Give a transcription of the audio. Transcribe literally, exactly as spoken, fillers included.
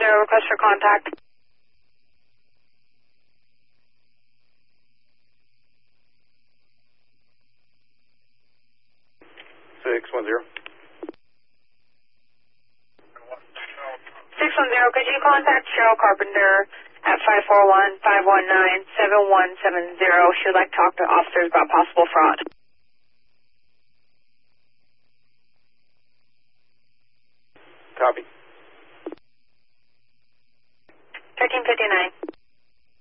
zero, request for contact. six one zero. six one zero, could you contact Cheryl Carpenter at five four one, five one nine, seven one seven zero? She would like to talk to officers about possible fraud. Copy. thirteen fifty-nine.